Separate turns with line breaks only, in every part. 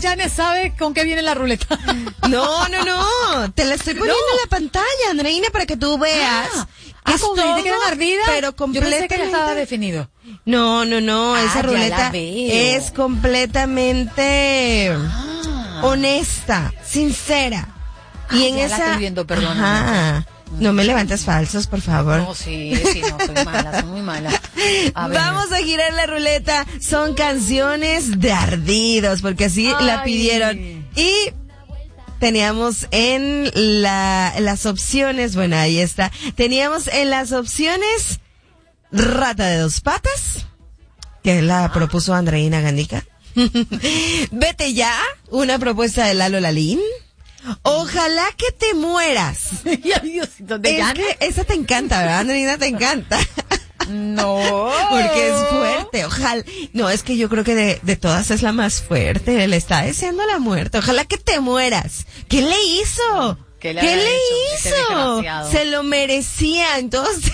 Janet sabe con qué viene la ruleta.
No. Te la estoy poniendo en la pantalla, Andreina, para que tú veas. Es
como
todo,
dice que era ardida,
pero
yo
completamente.
pensé que ya estaba definido.
No. Esa
ya
ruleta
la veo.
es completamente honesta, sincera. Y en
ya
esa.
la estoy viendo, perdóname.
Ajá. No me levantes falsos, por favor.
No, sí, no, soy muy mala. A ver.
Vamos a girar la ruleta. Son canciones de ardidos, porque así la pidieron. Y teníamos en las opciones, bueno, ahí está. Teníamos en las opciones Rata de Dos Patas, que la propuso Andreina Ganica. Vete ya, una propuesta de Lalo Lalín. Ojalá que te mueras.
Ay, Diosito, ¿de
Es
Janet?
que esa te encanta, ¿verdad, Andreina? Te encanta.
No.
Porque es fuerte, ojalá. No, es que yo creo que de todas es la más fuerte. Le está deseando la muerte. Ojalá que te mueras. ¿Qué le hizo?
¿Qué le
hizo?
Este desgraciado.
Se lo merecía, entonces.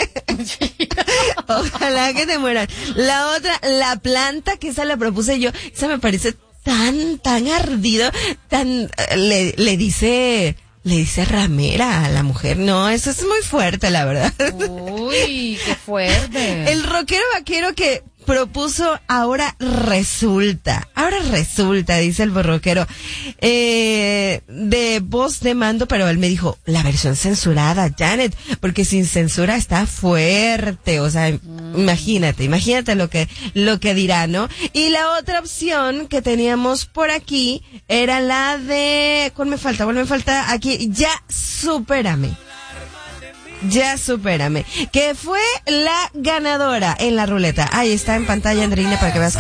Ojalá que te mueras. La otra, La Planta, que esa la propuse yo. Esa me parece tan ardido, le dice ramera a la mujer. No, eso es muy fuerte, la verdad.
Uy, qué fuerte.
El rockero vaquero que propuso Ahora resulta, dice el rockero, de voz de mando, pero él me dijo, la versión censurada, Janet, porque sin censura está fuerte, o sea, imagínate lo que dirá, ¿no? Y la otra opción que teníamos por aquí era la de, ¿cuál me falta aquí? Ya supérame, que fue la ganadora en la ruleta. Ahí está en pantalla, Andreina, para que veas